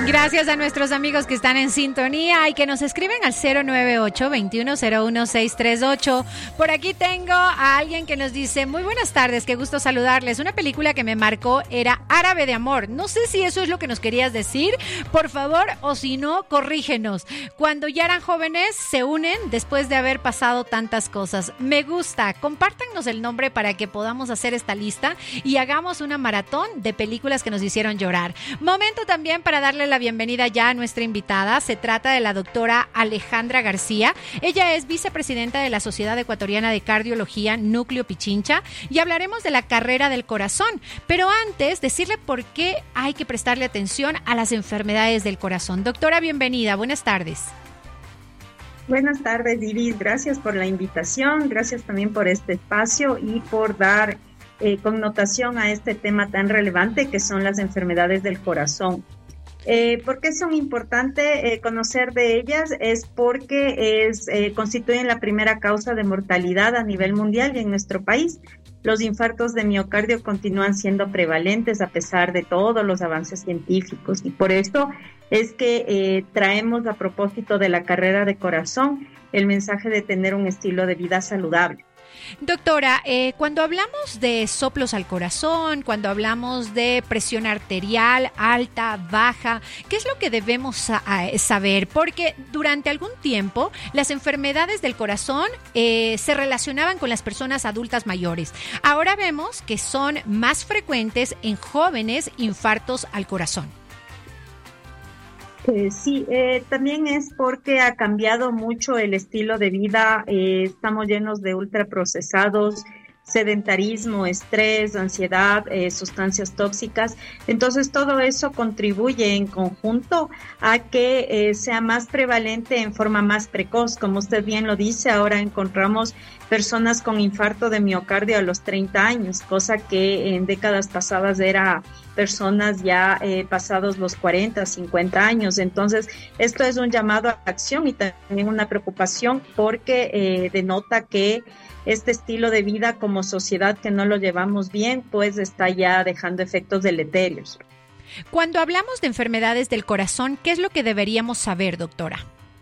Gracias a nuestros amigos que están en sintonía y que nos escriben al 098-2101-638. Por aquí tengo a alguien que nos dice: muy buenas tardes, qué gusto saludarles. Una película que me marcó era Árabe de Amor. No sé si eso es lo que nos querías decir, por favor, o si no, corrígenos. Cuando ya eran jóvenes, se unen después de haber pasado tantas cosas. Me gusta. Compártanos el nombre para que podamos hacer esta lista y hagamos una maratón de películas que nos hicieron llorar. Momento también para darle la bienvenida ya a nuestra invitada. Se trata de la doctora Alejandra García. Ella es vicepresidenta de la Sociedad Ecuatoriana de Cardiología Núcleo Pichincha y hablaremos de la carrera del corazón. Pero antes, decirle por qué hay que prestarle atención a las enfermedades del corazón. Doctora, bienvenida. Buenas tardes. Buenas tardes, Iris. Gracias por la invitación. Gracias también por este espacio y por dar connotación a este tema tan relevante que son las enfermedades del corazón. ¿Por qué son importantes conocer de ellas? Es porque constituyen la primera causa de mortalidad a nivel mundial y en nuestro país. Los infartos de miocardio continúan siendo prevalentes a pesar de todos los avances científicos y por esto es que traemos a propósito de la carrera de corazón el mensaje de tener un estilo de vida saludable. Doctora, cuando hablamos de soplos al corazón, cuando hablamos de presión arterial alta, baja, ¿qué es lo que debemos saber? Porque durante algún tiempo las enfermedades del corazón se relacionaban con las personas adultas mayores. Ahora vemos que son más frecuentes en jóvenes infartos al corazón. Sí, también es porque ha cambiado mucho el estilo de vida, estamos llenos de ultraprocesados, sedentarismo, estrés, ansiedad, sustancias tóxicas, entonces todo eso contribuye en conjunto a que sea más prevalente en forma más precoz, como usted bien lo dice, ahora encontramos personas con infarto de miocardio a los 30 años, cosa que en décadas pasadas era personas ya pasados los 40, 50 años. Entonces, esto es un llamado a acción y también una preocupación porque denota que este estilo de vida como sociedad que no lo llevamos bien, pues está ya dejando efectos deleterios. Cuando hablamos de enfermedades del corazón, ¿qué es lo que deberíamos saber, doctora?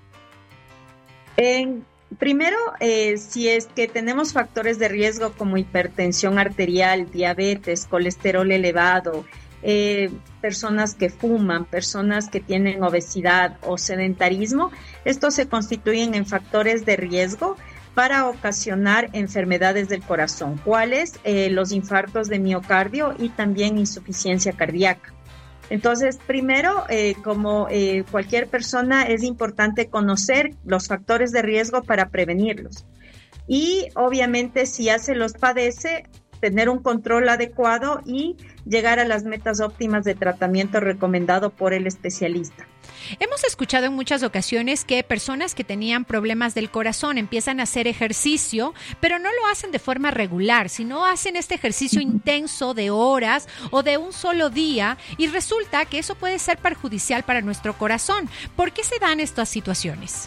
Primero, si es que tenemos factores de riesgo como hipertensión arterial, diabetes, colesterol elevado, personas que fuman, personas que tienen obesidad o sedentarismo, estos se constituyen en factores de riesgo para ocasionar enfermedades del corazón, ¿cuáles? Los infartos de miocardio y también insuficiencia cardíaca. Entonces, primero, como cualquier persona, es importante conocer los factores de riesgo para prevenirlos. Y obviamente, si ya se los padece, tener un control adecuado y llegar a las metas óptimas de tratamiento recomendado por el especialista. Hemos escuchado en muchas ocasiones que personas que tenían problemas del corazón empiezan a hacer ejercicio, pero no lo hacen de forma regular, sino hacen este ejercicio intenso de horas o de un solo día y resulta que eso puede ser perjudicial para nuestro corazón. ¿Por qué se dan estas situaciones?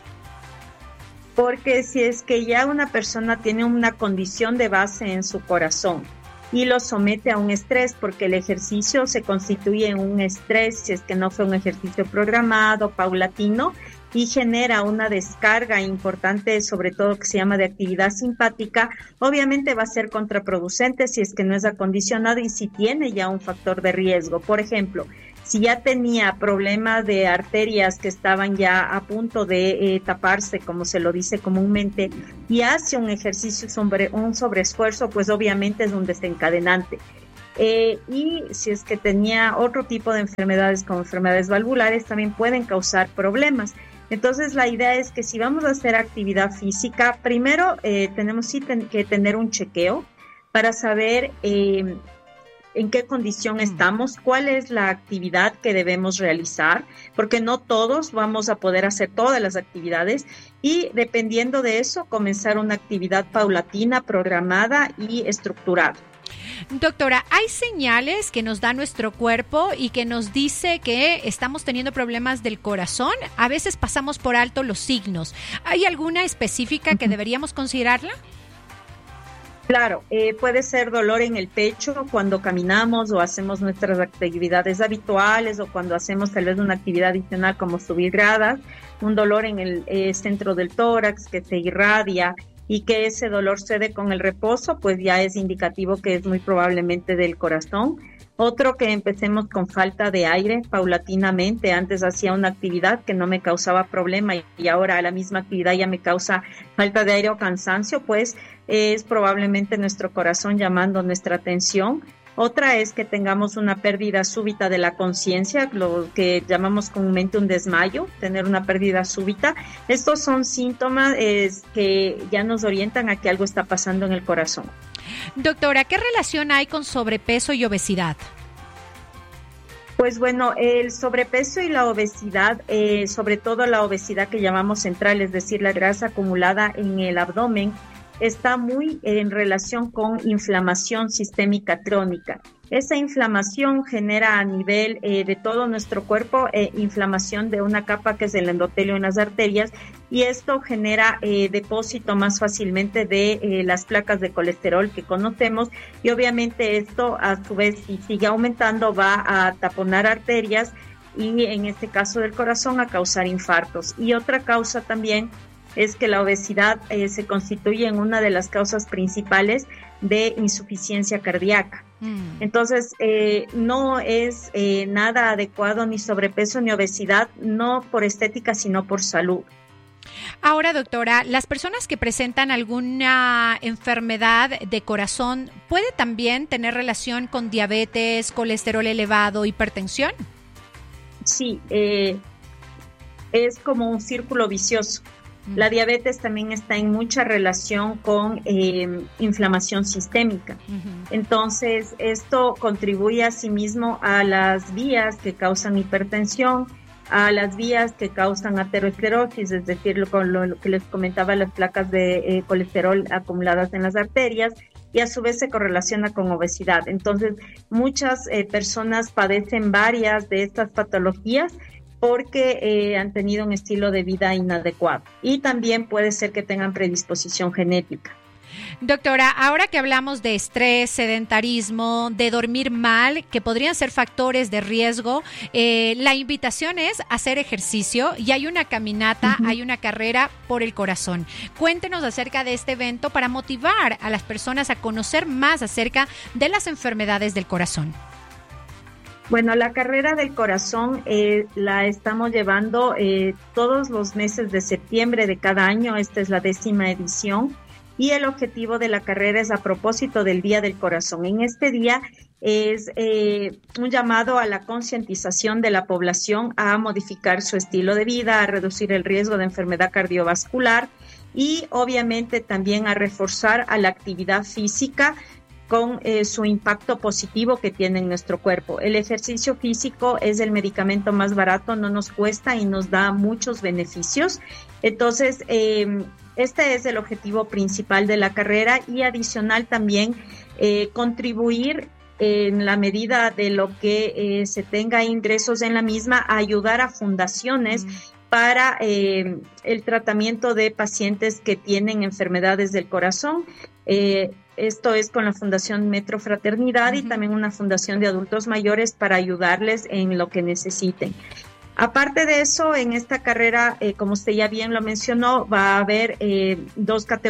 Porque si es que ya una persona tiene una condición de base en su corazón y lo somete a un estrés, porque el ejercicio se constituye en un estrés si es que no fue un ejercicio programado, paulatino, y genera una descarga importante, sobre todo que se llama de actividad simpática, obviamente va a ser contraproducente si es que no es acondicionado y si tiene ya un factor de riesgo. Por ejemplo, si ya tenía problemas de arterias que estaban ya a punto de taparse, como se lo dice comúnmente, y hace un ejercicio un sobreesfuerzo, pues obviamente es un desencadenante. Y si es que tenía otro tipo de enfermedades como enfermedades valvulares, también pueden causar problemas. Entonces la idea es que si vamos a hacer actividad física, primero tenemos que tener un chequeo para saber en qué condición estamos, cuál es la actividad que debemos realizar, porque no todos vamos a poder hacer todas las actividades y dependiendo de eso comenzar una actividad paulatina, programada y estructurada. Doctora, ¿hay señales que nos da nuestro cuerpo y que nos dice que estamos teniendo problemas del corazón? A veces pasamos por alto los signos. ¿Hay alguna específica que deberíamos considerarla? Claro, puede ser dolor en el pecho cuando caminamos o hacemos nuestras actividades habituales o cuando hacemos tal vez una actividad adicional como subir gradas, un dolor en el centro del tórax que se irradia y que ese dolor cede con el reposo, pues ya es indicativo que es muy probablemente del corazón. Otro, que empecemos con falta de aire paulatinamente. Antes hacía una actividad que no me causaba problema y ahora la misma actividad ya me causa falta de aire o cansancio, pues es probablemente nuestro corazón llamando nuestra atención. Otra es que tengamos una pérdida súbita de la conciencia, lo que llamamos comúnmente un desmayo, tener una pérdida súbita. Estos son síntomas que ya nos orientan a que algo está pasando en el corazón. Doctora, ¿qué relación hay con sobrepeso y obesidad? Pues bueno, el sobrepeso y la obesidad, sobre todo la obesidad que llamamos central, es decir, la grasa acumulada en el abdomen, está muy en relación con inflamación sistémica crónica. Esa inflamación genera a nivel de todo nuestro cuerpo inflamación de una capa que es el endotelio en las arterias, y esto genera depósito más fácilmente de las placas de colesterol que conocemos, y obviamente esto a su vez, si sigue aumentando, va a taponar arterias y en este caso del corazón a causar infartos. Y otra causa también es que la obesidad se constituye en una de las causas principales de insuficiencia cardíaca. Entonces, no es nada adecuado ni sobrepeso ni obesidad, no por estética, sino por salud. Ahora, doctora, ¿las personas que presentan alguna enfermedad de corazón puede también tener relación con diabetes, colesterol elevado, hipertensión? Sí, es como un círculo vicioso. La diabetes también está en mucha relación con inflamación sistémica. Entonces, esto contribuye asimismo a las vías que causan hipertensión, a las vías que causan aterosclerosis, es decir, lo que les comentaba, las placas de colesterol acumuladas en las arterias, y a su vez se correlaciona con obesidad. Entonces, muchas personas padecen varias de estas patologías porque han tenido un estilo de vida inadecuado, y también puede ser que tengan predisposición genética. Doctora, ahora que hablamos de estrés, sedentarismo, de dormir mal, que podrían ser factores de riesgo, la invitación es hacer ejercicio, y hay una caminata, hay una carrera por el corazón. Cuéntenos acerca de este evento para motivar a las personas a conocer más acerca de las enfermedades del corazón. Bueno, la carrera del corazón la estamos llevando todos los meses de septiembre de cada año. Esta es la 10ª edición, y el objetivo de la carrera es a propósito del Día del Corazón. En este día es un llamado a la concientización de la población a modificar su estilo de vida, a reducir el riesgo de enfermedad cardiovascular y obviamente también a reforzar a la actividad física con su impacto positivo que tiene en nuestro cuerpo. El ejercicio físico es el medicamento más barato, no nos cuesta y nos da muchos beneficios. Entonces, este es el objetivo principal de la carrera, y adicional también contribuir en la medida de lo que se tenga ingresos en la misma, a ayudar a fundaciones para el tratamiento de pacientes que tienen enfermedades del corazón. Esto es con la Fundación Metro Fraternidad y también una fundación de adultos mayores para ayudarles en lo que necesiten. Aparte de eso, en esta carrera, como usted ya bien lo mencionó, va a haber 2 categorías